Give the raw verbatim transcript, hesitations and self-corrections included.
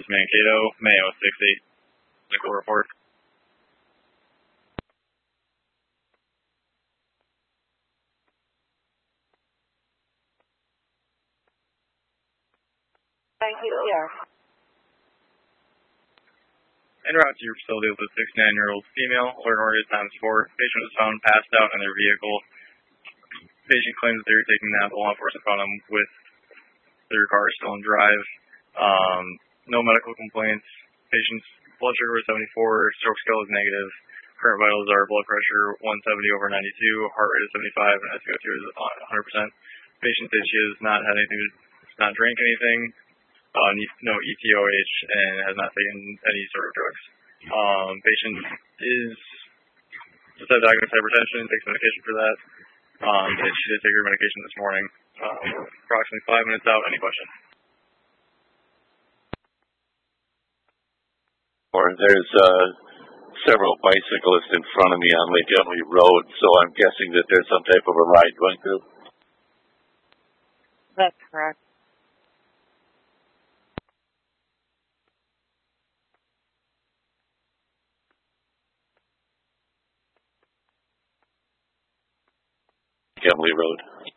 Mankato, Mayo sixty. Nickel report. Thank you, yeah. En route to your facility with a sixty-nine-year-old female, alert order times four. Patient was found passed out in their vehicle. Patient claims that they were taking a nap. Law enforcement found them with their car still in drive. Um, no medical complaints. Patient's blood sugar was seventy-four. Stroke scale is negative. Current vitals are blood pressure one seventy over ninety-two. Heart rate is seventy-five, and S p O two is one hundred percent. Patient says she has not had anything, not drank anything. Uh, no E T O H, and has not taken any sort of drugs. Um, patient is just had diagnosed hypertension, takes medication for that. Um, and she did take her medication this morning. Um, approximately five minutes out. Any questions? Or there's uh, several bicyclists in front of me on Lake Emily Road, so I'm guessing that there's some type of a ride going through. That's correct. Emily Road.